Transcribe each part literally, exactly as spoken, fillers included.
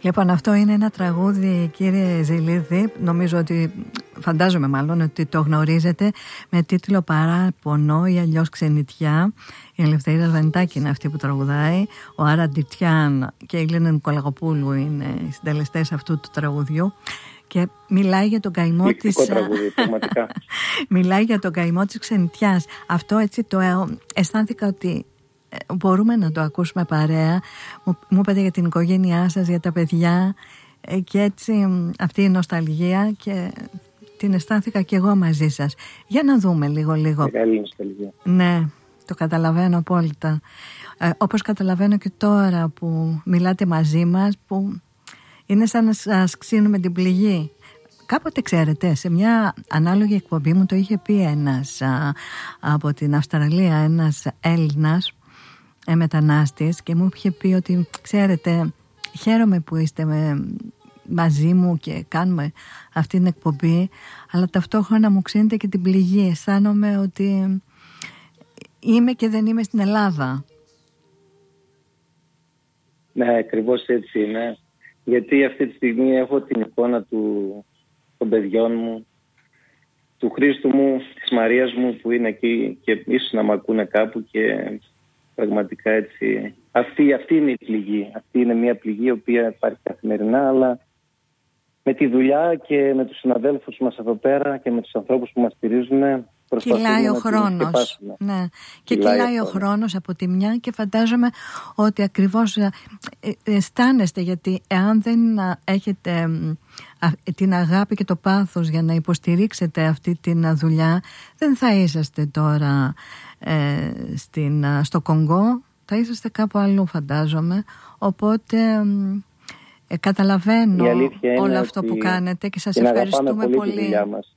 Λοιπόν, αυτό είναι ένα τραγούδι, κύριε Ζηλίδη, νομίζω ότι, φαντάζομαι μάλλον ότι το γνωρίζετε, με τίτλο «Παράπονο» ή αλλιώς «Ξενιτιά». Η Ελευθερία Βενιτάκη είναι αυτή που τραγουδάει, ο Άρα Ντιτιάν και η Λένα Νικολαγοπούλου είναι οι συντελεστές αυτού του τραγουδιού. Και μιλάει για τον καημό της... τραγούδι, πραγματικά. Μιλάει για τον καημό της ξενιτιάς. Αυτό έτσι το αισθάνθηκα ότι μπορούμε να το ακούσουμε παρέα. Μου, μου είπατε για την οικογένειά σας, για τα παιδιά, και έτσι αυτή η νοσταλγία, και την αισθάνθηκα και εγώ μαζί σας. Για να δούμε λίγο λίγο. Μεγάλη νοσταλγία. Ναι, το καταλαβαίνω απόλυτα. Ε, όπως καταλαβαίνω και τώρα που μιλάτε μαζί μας, που είναι σαν να σας ξύνουμε την πληγή. Κάποτε, ξέρετε, σε μια ανάλογη εκπομπή μου το είχε πει ένας α, από την Αυστραλία, ένας Έλληνας ε, μετανάστης, και μου είχε πει ότι, ξέρετε, χαίρομαι που είστε με, μαζί μου και κάνουμε αυτή την εκπομπή, αλλά ταυτόχρονα μου ξύνετε και την πληγή. Αισθάνομαι ότι είμαι και δεν είμαι στην Ελλάδα. Ναι, ακριβώς έτσι είναι. Γιατί αυτή τη στιγμή έχω την εικόνα του, των παιδιών μου, του Χρήστου μου, της Μαρίας μου που είναι εκεί και ίσως να μ' ακούνε κάπου, και πραγματικά έτσι. Αυτή, αυτή είναι η πληγή. Αυτή είναι μια πληγή η οποία υπάρχει καθημερινά, αλλά με τη δουλειά και με τους συναδέλφους μας εδώ πέρα και με τους ανθρώπους που μας στηρίζουν, κυλάει ο χρόνος. Ναι. Και κυλάει, κυλάει ο χρόνος από τη μια, και φαντάζομαι ότι ακριβώς αισθάνεστε, γιατί εάν δεν έχετε την αγάπη και το πάθος για να υποστηρίξετε αυτή τη δουλειά, δεν θα είσαστε τώρα ε, στην, στο Κονγκό, θα είσαστε κάπου αλλού, φαντάζομαι. Οπότε ε, καταλαβαίνω όλο αυτό που κάνετε και σας ευχαριστούμε πολύ. Τη δουλειά μας.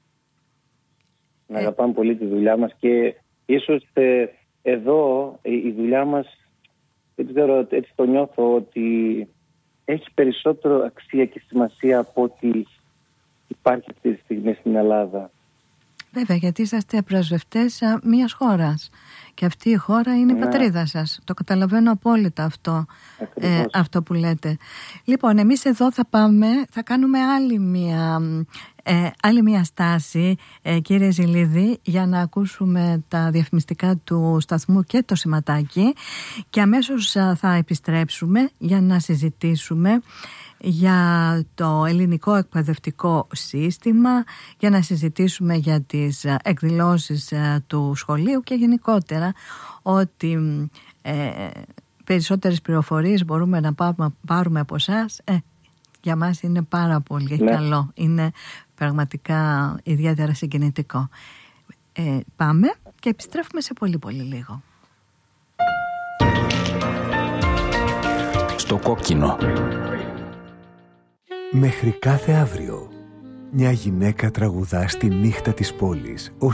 Να αγαπάμε πολύ τη δουλειά μας, και ίσως ε, εδώ η, η δουλειά μας, δεν ξέρω, έτσι το νιώθω, ότι έχει περισσότερο αξία και σημασία από ό,τι υπάρχει αυτή τη στιγμή στην Ελλάδα. Βέβαια, γιατί είσαστε πρεσβευτές μιας χώρας και αυτή η χώρα είναι, ναι, η πατρίδα σας. Το καταλαβαίνω απόλυτα αυτό, ε, αυτό που λέτε. Λοιπόν, εμείς εδώ θα πάμε, θα κάνουμε άλλη μια, ε, άλλη μια στάση, ε, κύριε Ζηλίδη, για να ακούσουμε τα διαφημιστικά του σταθμού και το σηματάκι, και αμέσως θα επιστρέψουμε για να συζητήσουμε για το ελληνικό εκπαιδευτικό σύστημα, για να συζητήσουμε για τις εκδηλώσεις του σχολείου και γενικότερα ότι ε, περισσότερες πληροφορίες μπορούμε να πάρουμε, πάρουμε από εσάς. Ε, για μας είναι πάρα πολύ, ναι, καλό. Είναι πραγματικά ιδιαίτερα συγκινητικό. Ε, πάμε και επιστρέφουμε σε πολύ πολύ λίγο. Στο κόκκινο. Μέχρι κάθε αύριο, μια γυναίκα τραγουδά στη νύχτα της πόλης ως